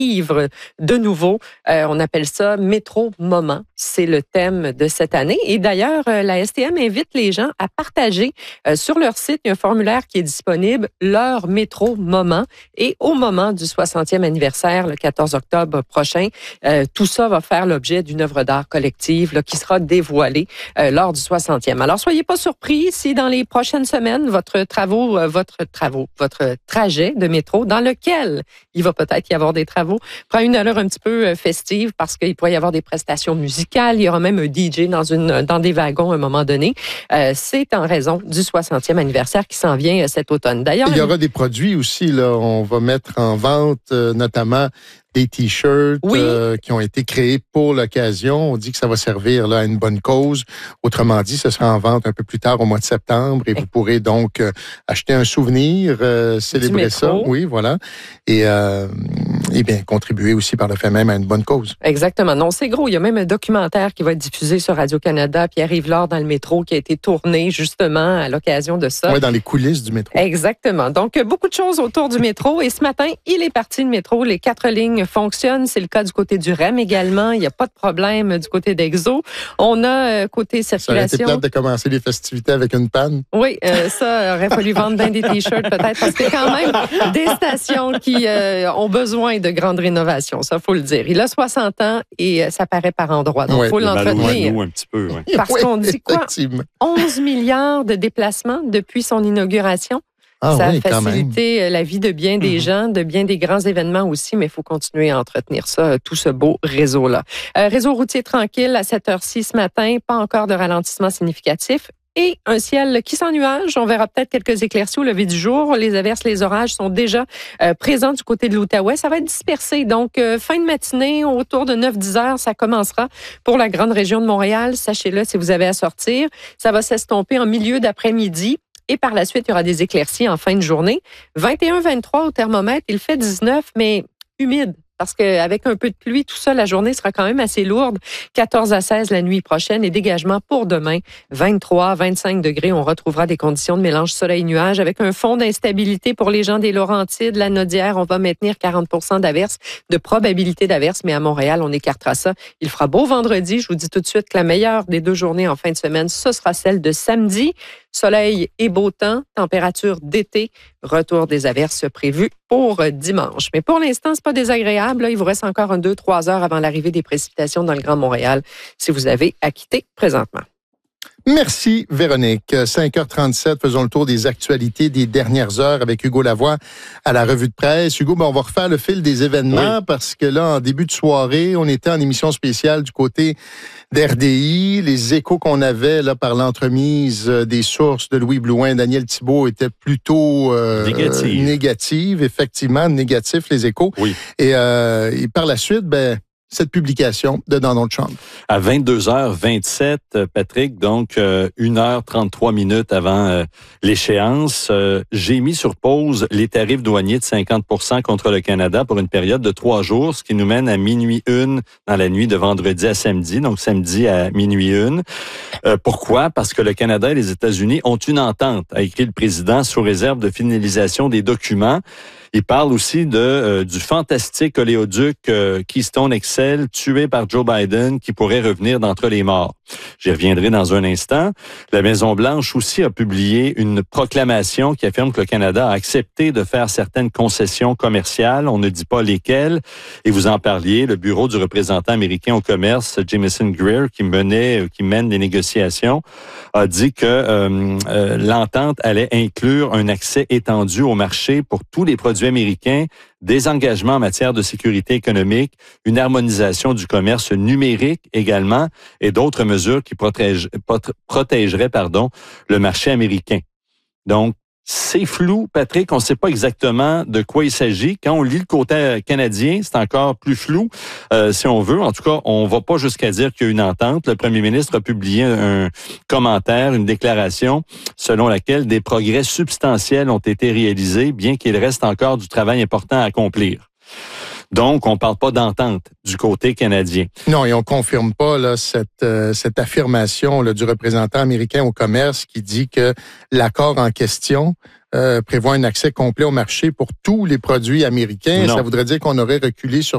ivre de nouveau. On appelle ça Métro Moment. C'est le thème de cette année. Et d'ailleurs, la STM invite les gens à partager sur leur site, il y a un formulaire qui est disponible, leur Métro Moment. Et au moment du 60e anniversaire, le 14 octobre prochain, tout ça va faire l'objet d'une œuvre d'art collective là, qui sera dévoilée lors du 60e. Alors, soyez pas surpris si dans les prochaines semaines, votre trajet de métro, dans lequel il va peut-être y avoir des travaux, prend une allure un petit peu festive parce qu'il pourrait y avoir des prestations musicales. Il y aura même un DJ dans des wagons à un moment donné. C'est en raison du 60e anniversaire qui s'en vient cet automne. D'ailleurs, il y aura des produits aussi. Là, on va mettre en vente notamment des T-shirts qui ont été créés pour l'occasion. On dit que ça va servir là, à une bonne cause. Autrement dit, ce sera en vente un peu plus tard au mois de septembre et vous pourrez donc acheter un souvenir, célébrer ça. Oui, voilà. Et bien, contribuer aussi par le fait même à une bonne cause. Exactement. Non, c'est gros. Il y a même un documentaire qui va être diffusé sur Radio-Canada, Pierre-Yves Lard dans le métro, qui a été tourné justement à l'occasion de ça. Oui, dans les coulisses du métro. Exactement. Donc, beaucoup de choses autour du métro. Et ce matin, il est parti le métro. Les 4 lignes fonctionnent. C'est le cas du côté du REM également. Il n'y a pas de problème du côté d'Exo. On a côté circulation. Ça aurait été plate de commencer les festivités avec une panne. Oui, ça aurait fallu vendre bien des T-shirts peut-être, parce que quand même des stations qui ont besoin de grandes rénovations. Ça, faut le dire. Il a 60 ans et ça paraît par endroits. Donc, faut l'entretenir. Un petit peu, Parce qu'on dit quoi? 11 milliards de déplacements depuis son inauguration. Ça a facilité la vie de bien des gens, de bien des grands événements aussi, mais il faut continuer à entretenir ça, tout ce beau réseau-là. Réseau routier tranquille à 7h06 ce matin, pas encore de ralentissement significatif. Et un ciel qui s'ennuage. On verra peut-être quelques éclaircies au lever du jour. Les averses, les orages sont déjà présents du côté de l'Outaouais. Ça va être dispersé. Donc, fin de matinée, autour de 9-10 heures, ça commencera pour la grande région de Montréal. Sachez-le si vous avez à sortir. Ça va s'estomper en milieu d'après-midi. Et par la suite, il y aura des éclaircies en fin de journée. 21-23 au thermomètre. Il fait 19, mais humide. Parce qu'avec un peu de pluie, tout ça, la journée sera quand même assez lourde. 14 à 16 la nuit prochaine et dégagement pour demain. 23, 25 degrés. On retrouvera des conditions de mélange soleil-nuage avec un fond d'instabilité pour les gens des Laurentides. La Naudière, on va maintenir 40% d'averses, de probabilité d'averses, mais à Montréal, on écartera ça. Il fera beau vendredi. Je vous dis tout de suite que la meilleure des 2 journées en fin de semaine, ce sera celle de samedi. Soleil et beau temps, température d'été, retour des averses prévues pour dimanche. Mais pour l'instant, c'est pas désagréable. Là, il vous reste encore 2-3 heures avant l'arrivée des précipitations dans le Grand Montréal si vous avez à quitter présentement. Merci, Véronique. 5h37, faisons le tour des actualités des dernières heures avec Hugo Lavoie à la revue de presse. Hugo, on va refaire le fil des événements parce que là, en début de soirée, on était en émission spéciale du côté d'RDI. Les échos qu'on avait là par l'entremise des sources de Louis Blouin, Daniel Thibault étaient plutôt négatives, effectivement, négatifs les échos. Oui. Et par la suite, cette publication de Donald Trump. À 22h27, Patrick, donc 1h33 avant l'échéance, j'ai mis sur pause les tarifs douaniers de 50% contre le Canada pour une période de 3 jours, ce qui nous mène à minuit 1 dans la nuit de vendredi à samedi, donc samedi à minuit 1. Pourquoi? Parce que le Canada et les États-Unis ont une entente, a écrit le président, sous réserve de finalisation des documents. Il parle aussi du fantastique oléoduc Keystone XL tué par Joe Biden qui pourrait revenir d'entre les morts. J'y reviendrai dans un instant. La Maison-Blanche aussi a publié une proclamation qui affirme que le Canada a accepté de faire certaines concessions commerciales. On ne dit pas lesquelles. Et vous en parliez, le bureau du représentant américain au commerce, Jameson Greer, qui mène les négociations, a dit que l'entente allait inclure un accès étendu au marché pour tous les produits américains, des engagements en matière de sécurité économique, une harmonisation du commerce numérique également et d'autres mesures qui protégeraient le marché américain. Donc, c'est flou, Patrick. On ne sait pas exactement de quoi il s'agit. Quand on lit le côté canadien, c'est encore plus flou, si on veut. En tout cas, on ne va pas jusqu'à dire qu'il y a une entente. Le premier ministre a publié un commentaire, une déclaration, selon laquelle des progrès substantiels ont été réalisés, bien qu'il reste encore du travail important à accomplir. Donc, on ne parle pas d'entente du côté canadien. Non, et on ne confirme pas là, cette affirmation là, du représentant américain au commerce qui dit que l'accord en question prévoit un accès complet au marché pour tous les produits américains. Non. Ça voudrait dire qu'on aurait reculé sur